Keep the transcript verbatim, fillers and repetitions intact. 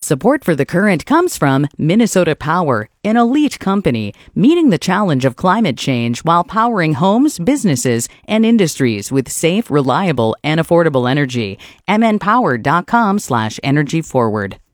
Support for The Current comes from Minnesota Power, an elite company meeting the challenge of climate change while powering homes, businesses, and industries with safe, reliable, and affordable energy. m n power dot com slash energy forward.